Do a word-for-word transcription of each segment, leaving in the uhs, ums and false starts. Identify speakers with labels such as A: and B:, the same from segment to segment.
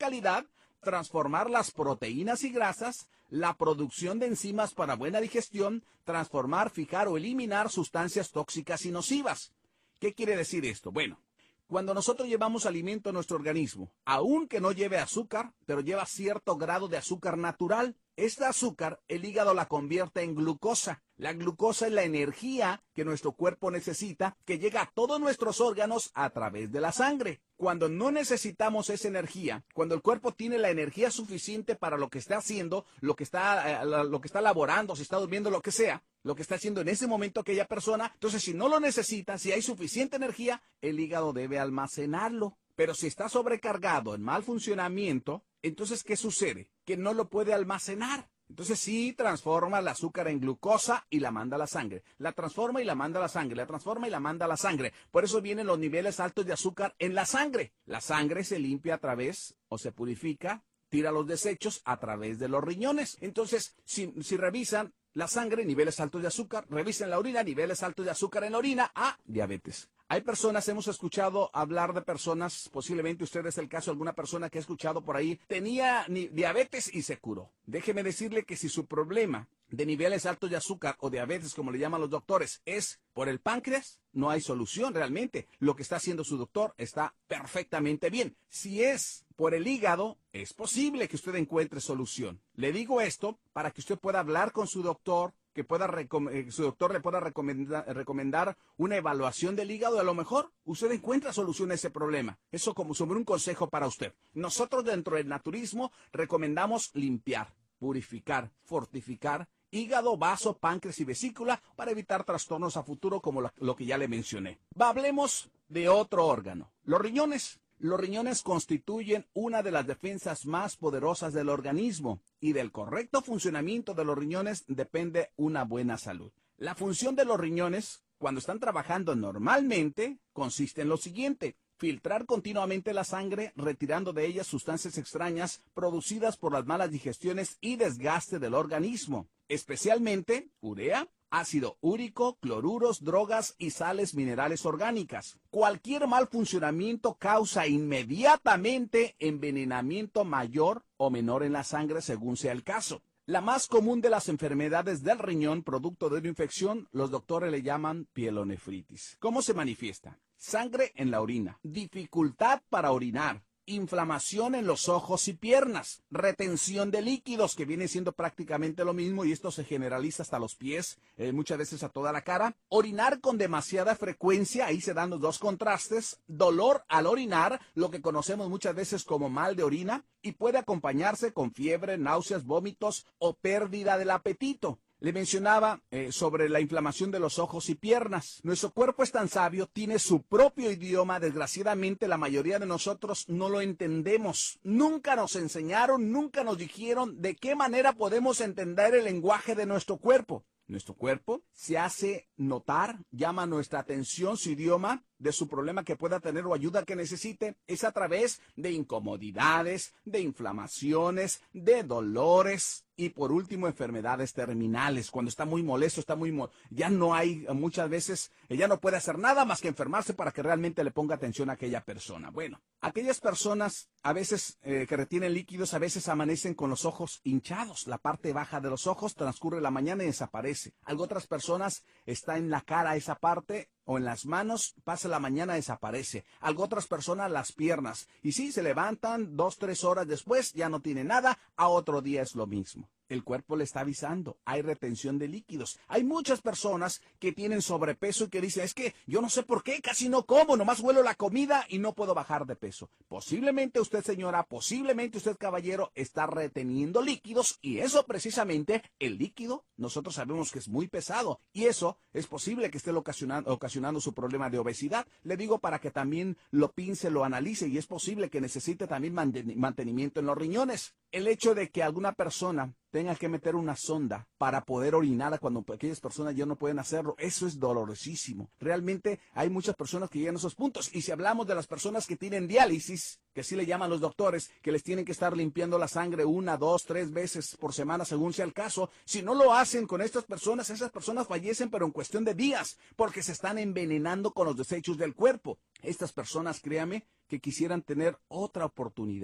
A: calidad, transformar las proteínas y grasas, la producción de enzimas para buena digestión, transformar, fijar o eliminar sustancias tóxicas y nocivas. ¿Qué quiere decir esto? Bueno, cuando nosotros llevamos alimento a nuestro organismo, aunque no lleve azúcar, pero lleva cierto grado de azúcar natural, esta azúcar el hígado la convierte en glucosa. La glucosa es la energía que nuestro cuerpo necesita, que llega a todos nuestros órganos a través de la sangre. Cuando no necesitamos esa energía, cuando el cuerpo tiene la energía suficiente para lo que está haciendo, lo que está, eh, lo que está elaborando, si está durmiendo, lo que sea, lo que está haciendo en ese momento aquella persona, entonces si no lo necesita, si hay suficiente energía, el hígado debe almacenarlo. Pero si está sobrecargado, en mal funcionamiento, entonces ¿qué sucede? Que no lo puede almacenar. Entonces sí transforma el azúcar en glucosa y la manda a la sangre. La transforma y la manda a la sangre. La transforma y la manda a la sangre. Por eso vienen los niveles altos de azúcar en la sangre. La sangre se limpia a través o se purifica, tira los desechos a través de los riñones. Entonces, si, si revisan la sangre, niveles altos de azúcar, revisen la orina, niveles altos de azúcar en la orina, ah, diabetes. Hay personas, hemos escuchado hablar de personas, posiblemente usted es el caso de alguna persona que ha escuchado por ahí, tenía ni diabetes y se curó. Déjeme decirle que si su problema de niveles altos de azúcar o diabetes, como le llaman los doctores, es por el páncreas, no hay solución realmente. Lo que está haciendo su doctor está perfectamente bien. Si es por el hígado, es posible que usted encuentre solución. Le digo esto para que usted pueda hablar con su doctor, que pueda eh, su doctor le pueda recomendar, recomendar una evaluación del hígado. A lo mejor usted encuentra solución a ese problema. Eso como sobre un consejo para usted. Nosotros dentro del naturismo recomendamos limpiar, purificar, fortificar hígado, vaso, páncreas y vesícula para evitar trastornos a futuro como lo, lo que ya le mencioné. Hablemos de otro órgano, los riñones. Los riñones constituyen una de las defensas más poderosas del organismo y del correcto funcionamiento de los riñones depende una buena salud. La función de los riñones, cuando están trabajando normalmente, consiste en lo siguiente: filtrar continuamente la sangre, retirando de ella sustancias extrañas producidas por las malas digestiones y desgaste del organismo, especialmente urea, ácido úrico, cloruros, drogas y sales minerales orgánicas. Cualquier mal funcionamiento causa inmediatamente envenenamiento mayor o menor en la sangre según sea el caso. La más común de las enfermedades del riñón, producto de una infección, los doctores le llaman pielonefritis. ¿Cómo se manifiesta? Sangre en la orina, dificultad para orinar, inflamación en los ojos y piernas, retención de líquidos, que viene siendo prácticamente lo mismo y esto se generaliza hasta los pies, eh, muchas veces a toda la cara, orinar con demasiada frecuencia, ahí se dan los dos contrastes, dolor al orinar, lo que conocemos muchas veces como mal de orina, y puede acompañarse con fiebre, náuseas, vómitos o pérdida del apetito. Le mencionaba eh, sobre la inflamación de los ojos y piernas. Nuestro cuerpo es tan sabio, tiene su propio idioma. Desgraciadamente, la mayoría de nosotros no lo entendemos. Nunca nos enseñaron, nunca nos dijeron de qué manera podemos entender el lenguaje de nuestro cuerpo. Nuestro cuerpo se hace notar, llama nuestra atención su idioma de su problema que pueda tener o ayuda que necesite, es a través de incomodidades, de inflamaciones, de dolores y por último enfermedades terminales. Cuando está muy molesto, está muy mo ya no hay muchas veces, ya no puede hacer nada más que enfermarse para que realmente le ponga atención a aquella persona. Bueno, aquellas personas a veces eh, que retienen líquidos, a veces amanecen con los ojos hinchados, la parte baja de los ojos, transcurre la mañana y desaparece. Algo otras personas está en la cara esa parte o en las manos, pasa la mañana, desaparece. Algo otras personas las piernas. Y sí, se levantan dos, tres horas después, ya no tiene nada, a otro día es lo mismo. El cuerpo le está avisando, hay retención de líquidos. Hay muchas personas que tienen sobrepeso y que dicen, es que yo no sé por qué, casi no como, nomás huelo la comida y no puedo bajar de peso. Posiblemente usted, señora, posiblemente usted, caballero, está reteniendo líquidos y eso precisamente, el líquido, nosotros sabemos que es muy pesado y eso es posible que esté ocasionando, ocasionando su problema de obesidad. Le digo para que también lo piense, lo analice y es posible que necesite también mantenimiento en los riñones. El hecho de que alguna persona tenga que meter una sonda para poder orinar cuando aquellas personas ya no pueden hacerlo, eso es dolorosísimo. Realmente hay muchas personas que llegan a esos puntos. Y si hablamos de las personas que tienen diálisis, que así le llaman los doctores, que les tienen que estar limpiando la sangre una, dos, tres veces por semana según sea el caso, si no lo hacen con estas personas, esas personas fallecen pero en cuestión de días, porque se están envenenando con los desechos del cuerpo. Estas personas, créame, que quisieran tener otra oportunidad,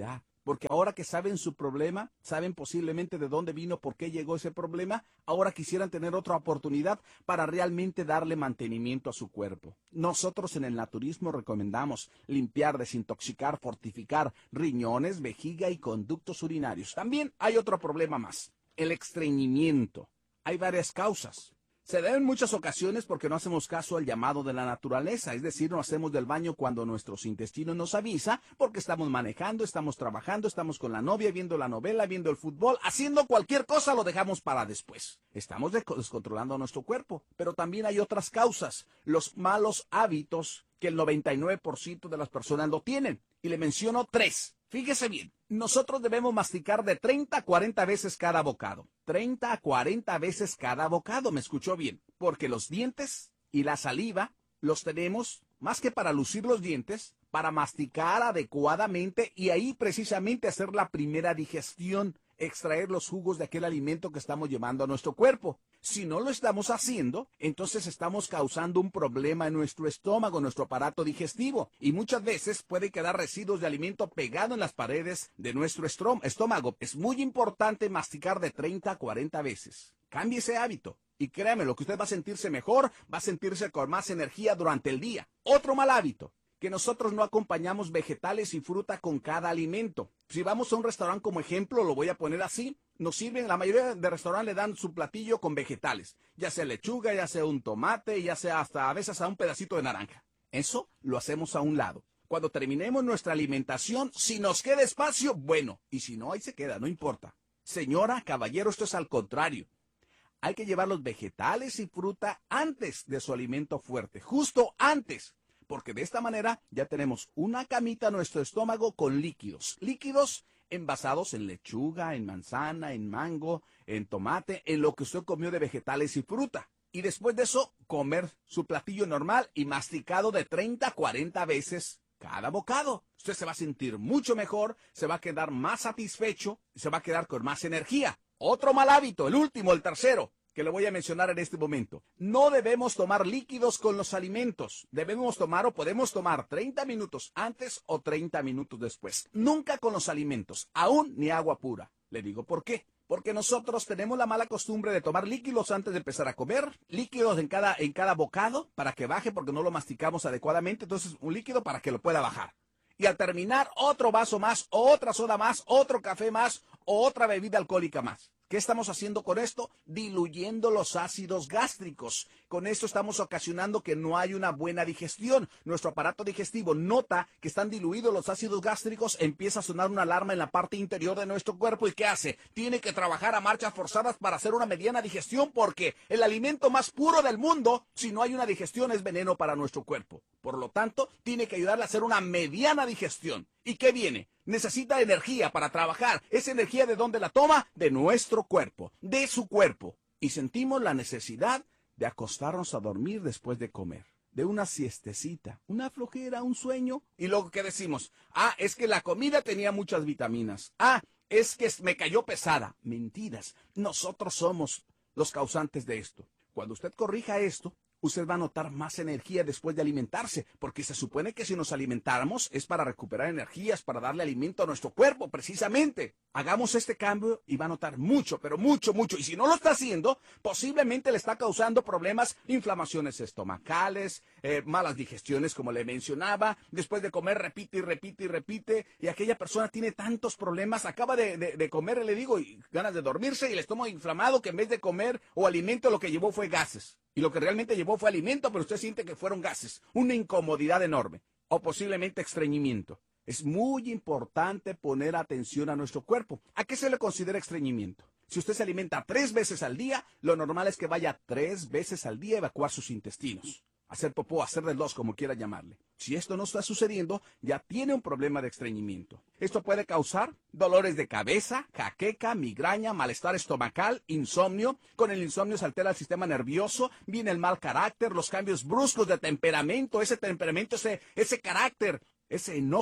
A: porque ahora que saben su problema, saben posiblemente de dónde vino, por qué llegó ese problema, ahora quisieran tener otra oportunidad para realmente darle mantenimiento a su cuerpo. Nosotros en el naturismo recomendamos limpiar, desintoxicar, fortificar riñones, vejiga y conductos urinarios. También hay otro problema más, el estreñimiento. Hay varias causas. Se da en muchas ocasiones porque no hacemos caso al llamado de la naturaleza, es decir, no hacemos del baño cuando nuestros intestinos nos avisa, porque estamos manejando, estamos trabajando, estamos con la novia, viendo la novela, viendo el fútbol, haciendo cualquier cosa, lo dejamos para después. Estamos descontrolando nuestro cuerpo, pero también hay otras causas, los malos hábitos que el noventa y nueve por ciento de las personas lo tienen, y le menciono tres. Fíjese bien, nosotros debemos masticar de treinta a cuarenta veces cada bocado. treinta a cuarenta veces cada bocado, ¿me escuchó bien? Porque los dientes y la saliva los tenemos, más que para lucir los dientes, para masticar adecuadamente y ahí precisamente hacer la primera digestión, extraer los jugos de aquel alimento que estamos llevando a nuestro cuerpo. Si no lo estamos haciendo, entonces estamos causando un problema en nuestro estómago, en nuestro aparato digestivo, y muchas veces puede quedar residuos de alimento pegado en las paredes de nuestro estómago. Es muy importante masticar de treinta a cuarenta veces. Cambie ese hábito. Y créame, lo que usted va a sentirse mejor, va a sentirse con más energía durante el día. Otro mal hábito, que nosotros no acompañamos vegetales y fruta con cada alimento. Si vamos a un restaurante como ejemplo, lo voy a poner así, nos sirven, la mayoría de restaurantes le dan su platillo con vegetales, ya sea lechuga, ya sea un tomate, ya sea hasta a veces a un pedacito de naranja. Eso lo hacemos a un lado. Cuando terminemos nuestra alimentación, si nos queda espacio, bueno, y si no, ahí se queda, no importa. Señora, caballero, esto es al contrario. Hay que llevar los vegetales y fruta antes de su alimento fuerte, justo antes. Porque de esta manera ya tenemos una camita en nuestro estómago con líquidos. Líquidos envasados en lechuga, en manzana, en mango, en tomate, en lo que usted comió de vegetales y fruta. Y después de eso, comer su platillo normal y masticado de treinta a cuarenta veces cada bocado. Usted se va a sentir mucho mejor, se va a quedar más satisfecho y se va a quedar con más energía. Otro mal hábito, el último, el tercero, que le voy a mencionar en este momento. No debemos tomar líquidos con los alimentos. Debemos tomar o podemos tomar treinta minutos antes o treinta minutos después. Nunca con los alimentos, aún ni agua pura. Le digo por qué. Porque nosotros tenemos la mala costumbre de tomar líquidos antes de empezar a comer, líquidos en cada, en cada bocado para que baje porque no lo masticamos adecuadamente, entonces un líquido para que lo pueda bajar. Y al terminar, otro vaso más, otra soda más, otro café más, o otra bebida alcohólica más. ¿Qué estamos haciendo con esto? Diluyendo los ácidos gástricos. Con esto estamos ocasionando que no hay una buena digestión. Nuestro aparato digestivo nota que están diluidos los ácidos gástricos, empieza a sonar una alarma en la parte interior de nuestro cuerpo. ¿Y qué hace? Tiene que trabajar a marchas forzadas para hacer una mediana digestión porque el alimento más puro del mundo, si no hay una digestión, es veneno para nuestro cuerpo. Por lo tanto, tiene que ayudarle a hacer una mediana digestión. ¿Y qué viene? Necesita energía para trabajar. ¿Esa energía de dónde la toma? De nuestro cuerpo, de su cuerpo. Y sentimos la necesidad de acostarnos a dormir después de comer. De una siestecita, una flojera, un sueño. Y luego, ¿qué decimos? Ah, es que la comida tenía muchas vitaminas. Ah, es que me cayó pesada. Mentiras. Nosotros somos los causantes de esto. Cuando usted corrija esto, usted va a notar más energía después de alimentarse, porque se supone que si nos alimentáramos es para recuperar energías, para darle alimento a nuestro cuerpo, precisamente. Hagamos este cambio y va a notar mucho, pero mucho, mucho. Y si no lo está haciendo, posiblemente le está causando problemas, inflamaciones estomacales, eh, malas digestiones, como le mencionaba. Después de comer, repite y repite y repite. Y aquella persona tiene tantos problemas, acaba de, de, de comer, le digo, y ganas de dormirse y el estómago inflamado, que en vez de comer o alimento lo que llevó fue gases. Y lo que realmente llevó fue alimento, pero usted siente que fueron gases. Una incomodidad enorme. O posiblemente estreñimiento. Es muy importante poner atención a nuestro cuerpo. ¿A qué se le considera estreñimiento? Si usted se alimenta tres veces al día, lo normal es que vaya tres veces al día a evacuar sus intestinos. Hacer popó, hacer del dos, como quiera llamarle. Si esto no está sucediendo, ya tiene un problema de estreñimiento. Esto puede causar dolores de cabeza, jaqueca, migraña, malestar estomacal, insomnio. Con el insomnio se altera el sistema nervioso, viene el mal carácter, los cambios bruscos de temperamento, ese temperamento, ese, ese carácter, ese enojo,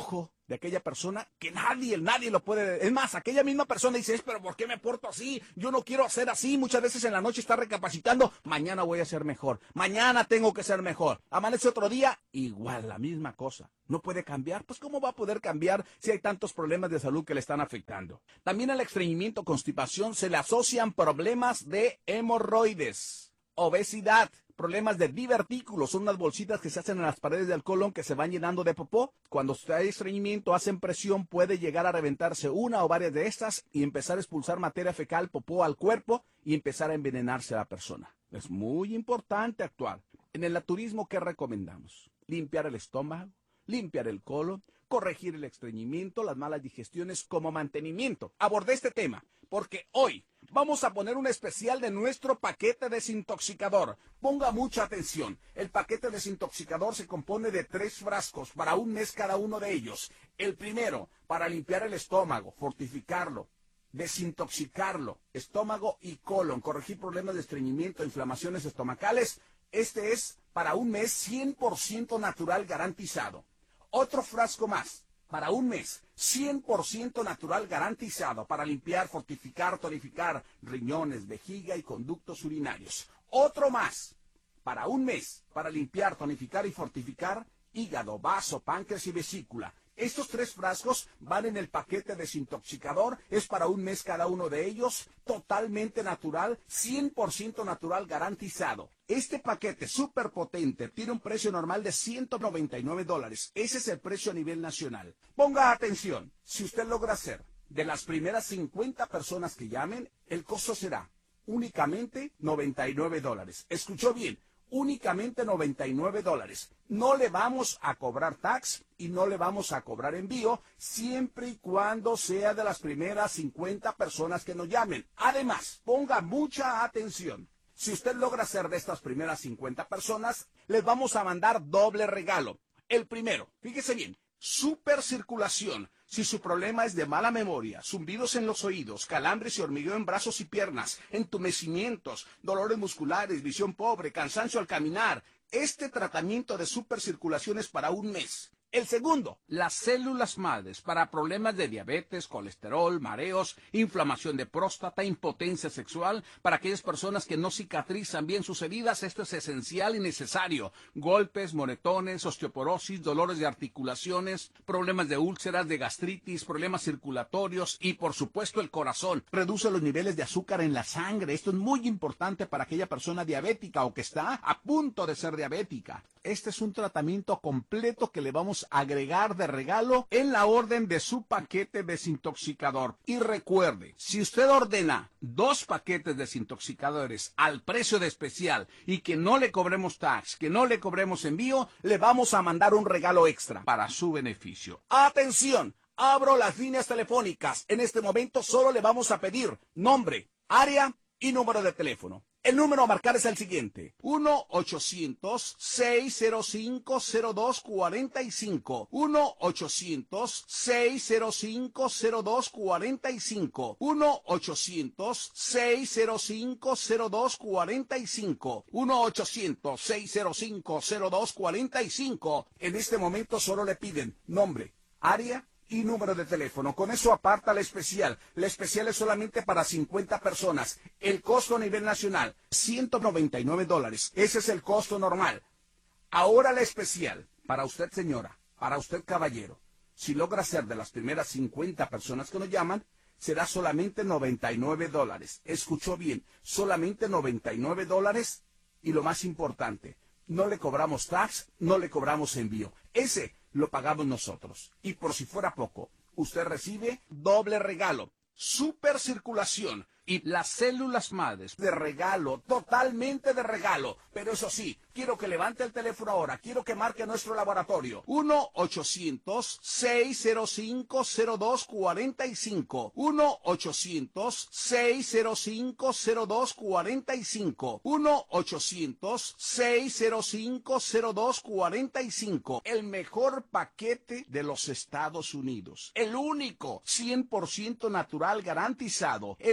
A: de aquella persona que nadie, nadie lo puede. Es más, aquella misma persona dice, pero ¿por qué me porto así? Yo no quiero hacer así. Muchas veces en la noche está recapacitando, mañana voy a ser mejor, mañana tengo que ser mejor. Amanece otro día, igual, la misma cosa. ¿No puede cambiar? Pues ¿cómo va a poder cambiar si hay tantos problemas de salud que le están afectando? También al estreñimiento, constipación, se le asocian problemas de hemorroides, obesidad, problemas de divertículos, son unas bolsitas que se hacen en las paredes del colon que se van llenando de popó. Cuando hay estreñimiento, hacen presión, puede llegar a reventarse una o varias de estas y empezar a expulsar materia fecal, popó al cuerpo y empezar a envenenarse a la persona. Es muy importante actuar. En el naturismo, ¿qué recomendamos? Limpiar el estómago, limpiar el colon, corregir el estreñimiento, las malas digestiones como mantenimiento. Abordé este tema porque hoy vamos a poner un especial de nuestro paquete desintoxicador. Ponga mucha atención. El paquete desintoxicador se compone de tres frascos para un mes cada uno de ellos. El primero, para limpiar el estómago, fortificarlo, desintoxicarlo, estómago y colon, corregir problemas de estreñimiento, inflamaciones estomacales. Este es para un mes cien por ciento natural garantizado. Otro frasco más, para un mes, cien por ciento natural garantizado, para limpiar, fortificar, tonificar riñones, vejiga y conductos urinarios. Otro más, para un mes, para limpiar, tonificar y fortificar hígado, vaso, páncreas y vesícula. Estos tres frascos van en el paquete desintoxicador, es para un mes cada uno de ellos, totalmente natural, cien por ciento natural garantizado. Este paquete súper potente tiene un precio normal de ciento noventa y nueve dólares. Ese es el precio a nivel nacional. Ponga atención, si usted logra hacer de las primeras cincuenta personas que llamen, el costo será únicamente noventa y nueve dólares. ¿Escuchó bien? Únicamente noventa y nueve dólares. No le vamos a cobrar tax y no le vamos a cobrar envío siempre y cuando sea de las primeras cincuenta personas que nos llamen. Además, ponga mucha atención. Si usted logra ser de estas primeras cincuenta personas, les vamos a mandar doble regalo. El primero, fíjese bien, super circulación. Si su problema es de mala memoria, zumbidos en los oídos, calambres y hormigueo en brazos y piernas, entumecimientos, dolores musculares, visión pobre, cansancio al caminar, este tratamiento de supercirculación es para un mes. El segundo, las células madres para problemas de diabetes, colesterol, mareos, inflamación de próstata, impotencia sexual, para aquellas personas que no cicatrizan bien sus heridas, esto es esencial y necesario. Golpes, moretones, osteoporosis, dolores de articulaciones, problemas de úlceras, de gastritis, problemas circulatorios y por supuesto el corazón. Reduce los niveles de azúcar en la sangre. Esto es muy importante para aquella persona diabética o que está a punto de ser diabética. Este es un tratamiento completo que le vamos a agregar de regalo en la orden de su paquete desintoxicador. Y recuerde, si usted ordena dos paquetes desintoxicadores al precio de especial y que no le cobremos tax, que no le cobremos envío, le vamos a mandar un regalo extra para su beneficio. ¡Atención! Abro las líneas telefónicas. En este momento solo le vamos a pedir nombre, área y número de teléfono. El número a marcar es el siguiente, uno ochocientos, seis cero cinco, cero dos cuatro cinco, uno ochocientos, seis cero cinco, cero dos cuatro cinco, uno ochocientos, seis cero cinco, cero dos cuatro cinco, uno ochocientos, seis cero cinco, cero dos cuatro cinco. En este momento solo le piden nombre, área y número de teléfono. Con eso aparta la especial. La especial es solamente para cincuenta personas. El costo a nivel nacional, ciento noventa y nueve dólares. Ese es el costo normal. Ahora la especial, para usted señora, para usted caballero. Si logra ser de las primeras cincuenta personas que nos llaman, será solamente noventa y nueve dólares. Escuchó bien, solamente noventa y nueve dólares. Y lo más importante, no le cobramos tax, no le cobramos envío. Ese lo pagamos nosotros. Y por si fuera poco, usted recibe doble regalo, supercirculación y las células madres de regalo, totalmente de regalo. Pero eso sí, quiero que levante el teléfono ahora, quiero que marque nuestro laboratorio. uno ochocientos, seis cero cinco, cero dos cuatro cinco, uno ochocientos, seis cero cinco, cero dos cuatro cinco, uno ochocientos, seis cero cinco, cero dos cuatro cinco. El mejor paquete de los Estados Unidos. El único, cien por ciento natural garantizado. El único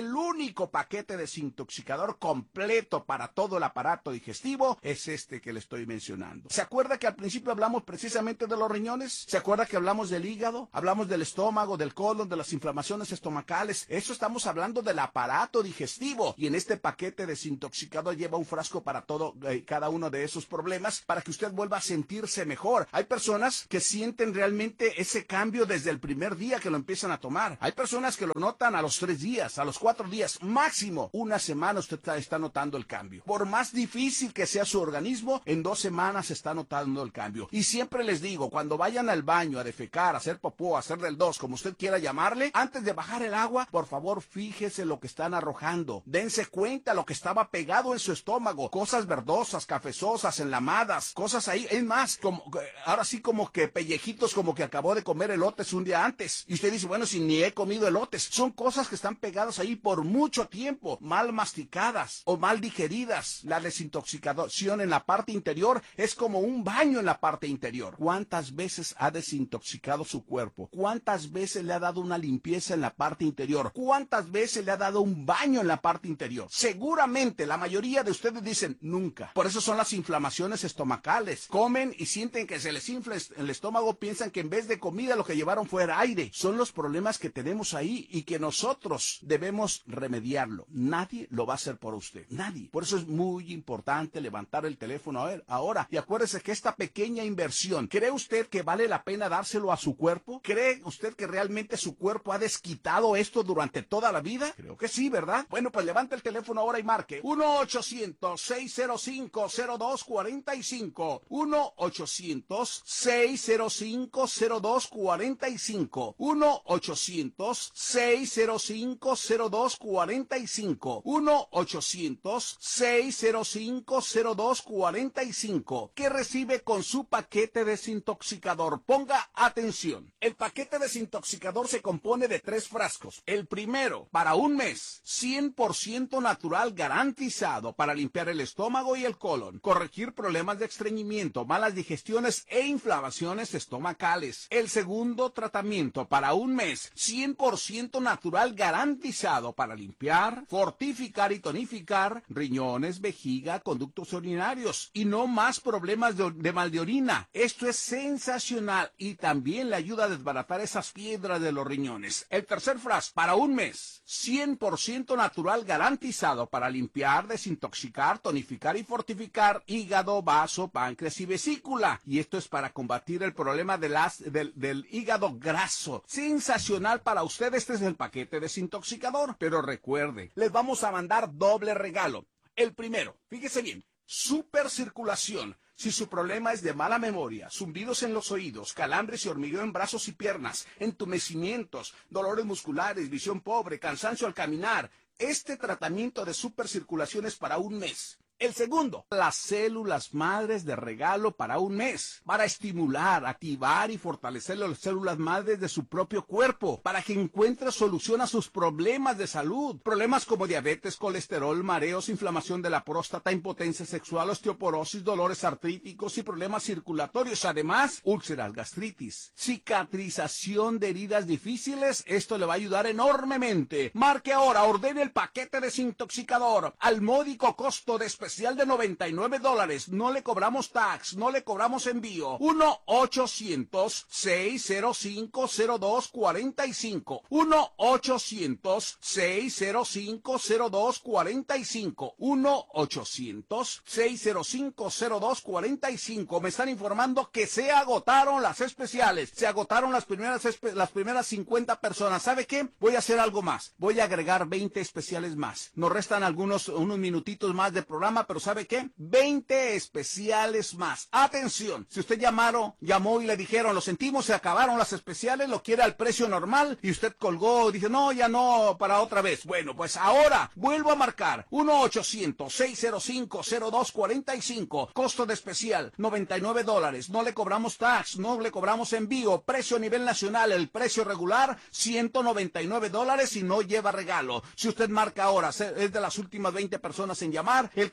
A: único paquete desintoxicador completo para todo el aparato digestivo es este que le estoy mencionando. ¿Se acuerda que al principio hablamos precisamente de los riñones? ¿Se acuerda que hablamos del hígado? Hablamos del estómago, del colon, de las inflamaciones estomacales. Eso estamos hablando del aparato digestivo. Y en este paquete desintoxicador lleva un frasco para todo, eh, cada uno de esos problemas, para que usted vuelva a sentirse mejor. Hay personas que sienten realmente ese cambio desde el primer día que lo empiezan a tomar. Hay personas que lo notan a los tres días, a los cuatro días, máximo una semana usted está, está notando el cambio. Por más difícil que sea su organismo, en dos semanas está notando el cambio. Y siempre les digo, cuando vayan al baño a defecar, a hacer popó, a hacer del dos, como usted quiera llamarle, antes de bajar el agua, por favor fíjese lo que están arrojando. Dense cuenta lo que estaba pegado en su estómago, cosas verdosas, cafezosas, enlamadas, cosas ahí. Es más, como, ahora sí como que pellejitos, como que acabó de comer elotes un día antes. Y usted dice, bueno, si ni he comido elotes. Son cosas que están pegadas ahí por mucho tiempo, mal masticadas o mal digeridas. La desintoxicación en la parte interior es como un baño en la parte interior. ¿Cuántas veces ha desintoxicado su cuerpo? ¿Cuántas veces le ha dado una limpieza en la parte interior? ¿Cuántas veces le ha dado un baño en la parte interior? Seguramente la mayoría de ustedes dicen nunca. Por eso son las inflamaciones estomacales. Comen y sienten que se les infla el estómago, piensan que en vez de comida lo que llevaron fue aire. Son los problemas que tenemos ahí y que nosotros debemos remediarlo. Nadie lo va a hacer por usted. Nadie. Por eso es muy importante levantar el teléfono a ver ahora. Y acuérdese que esta pequeña inversión, ¿cree usted que vale la pena dárselo a su cuerpo? ¿Cree usted que realmente su cuerpo ha desquitado esto durante toda la vida? Creo que sí, ¿verdad? Bueno, pues levante el teléfono ahora y marque uno ochocientos, seis cero cinco, cero dos cuatro cinco. uno ochocientos, seis cero cinco, cero dos cuatro cinco. uno ochocientos, seis cero cinco, cero dos cuatro cinco. uno ochocientos, seis cero cinco, cero dos cuatro cinco. ¿Qué recibe con su paquete desintoxicador? Ponga atención. El paquete desintoxicador se compone de tres frascos. El primero, para un mes, cien por ciento natural garantizado para limpiar el estómago y el colon, corregir problemas de estreñimiento, malas digestiones e inflamaciones estomacales. El segundo tratamiento, para un mes, cien por ciento natural garantizado para limpiar, fortificar y tonificar riñones, vejiga, conductos urinarios y no más problemas de, de mal de orina. Esto es sensacional y también le ayuda a desbaratar esas piedras de los riñones. El tercer frasco, para un mes, cien por ciento natural garantizado para limpiar, desintoxicar, tonificar y fortificar hígado, vaso, páncreas y vesícula. Y esto es para combatir el problema de las, del, del hígado graso. Sensacional para usted, este es el paquete desintoxicador. Pero recuerde, les vamos a mandar doble regalo. El primero, fíjese bien, super circulación. Si su problema es de mala memoria, zumbidos en los oídos, calambres y hormigueo en brazos y piernas, entumecimientos, dolores musculares, visión pobre, cansancio al caminar, este tratamiento de supercirculación es para un mes. El segundo, las células madres de regalo para un mes, para estimular, activar y fortalecer las células madres de su propio cuerpo, para que encuentre solución a sus problemas de salud, problemas como diabetes, colesterol, mareos, inflamación de la próstata, impotencia sexual, osteoporosis, dolores artríticos y problemas circulatorios, además, úlceras, gastritis, cicatrización de heridas difíciles. Esto le va a ayudar enormemente. Marque ahora, ordene el paquete desintoxicador al módico costo de especial de noventa y nueve dólares. No le cobramos tax, no le cobramos envío. uno ochocientos, seis cero cinco, cero dos cuatro cinco. uno ochocientos, seis cero cinco, cero dos cuatro cinco. uno ochocientos, seis cero cinco, cero dos cuatro cinco. Me están informando que se agotaron las especiales. Se agotaron las primeras, las primeras cincuenta personas. ¿Sabe qué? Voy a hacer algo más. Voy a agregar veinte especiales más. Nos restan algunos, unos minutitos más de programa, pero ¿sabe qué? veinte especiales más. Atención, si usted llamaron, llamó y le dijeron, lo sentimos, se acabaron las especiales, lo quiere al precio normal, y usted colgó, dice, no, ya no, para otra vez. Bueno, pues ahora, vuelvo a marcar, uno ochocientos, seis cero cinco, cero dos cuatro cinco, costo de especial, noventa y nueve dólares, no le cobramos tax, no le cobramos envío, precio a nivel nacional, el precio regular, ciento noventa y nueve dólares y no lleva regalo. Si usted marca ahora, es de las últimas veinte personas en llamar, el costo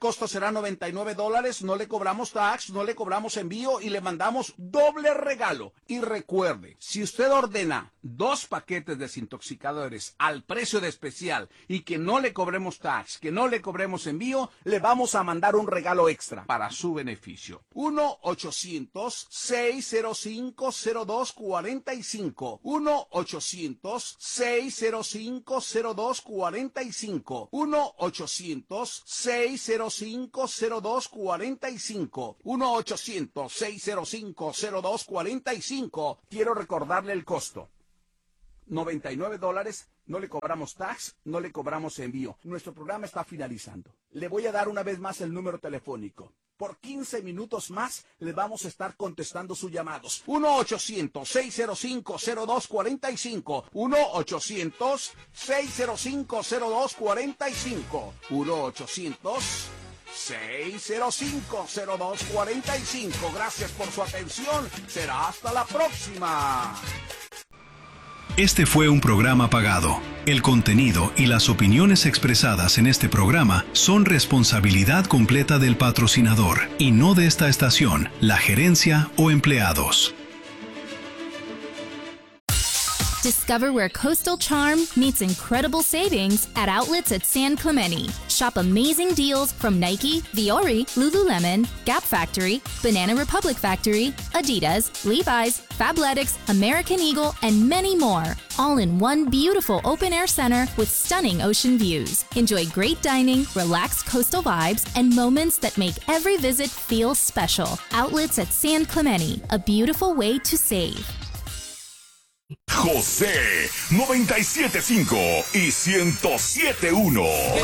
A: costo será noventa y nueve dólares, no le cobramos tax, no le cobramos envío y le mandamos doble regalo. Y recuerde, si usted ordena dos paquetes desintoxicadores al precio de especial y que no le cobremos tax, que no le cobremos envío, le vamos a mandar un regalo extra para su beneficio. uno ochocientos, seis cero cinco, cero dos cuatro cinco. uno ochocientos, seis cero cinco, cero dos cuatro cinco. uno ochocientos, seis cero cinco, cero dos cuatro cinco. uno ochocientos, seis cero cinco, cero dos cuatro cinco. Quiero recordarle el costo. noventa y nueve dólares, no le cobramos tax, no le cobramos envío. Nuestro programa está finalizando. Le voy a dar una vez más el número telefónico. Por quince minutos más le vamos a estar contestando sus llamados. uno ochocientos, seis cero cinco, cero dos cuatro cinco. uno ochocientos, seis cero cinco, cero dos cuatro cinco. uno ochocientos, seis cero cinco, cero dos cuatro cinco. Gracias por su atención. Será hasta la próxima.
B: Este fue un programa pagado. El contenido y las opiniones expresadas en este programa son responsabilidad completa del patrocinador y no de esta estación, la gerencia o empleados.
C: Discover where coastal charm meets incredible savings at outlets at San Clemente. Shop amazing deals from Nike, Viore, Lululemon, Gap Factory, Banana Republic Factory, Adidas, Levi's, Fabletics, American Eagle, and many more. All in one beautiful open-air center with stunning ocean views. Enjoy great dining, relaxed coastal vibes, and moments that make every visit feel special. Outlets at San Clemente, a beautiful way to save.
D: José noventa y siete punto cinco y ciento siete punto uno.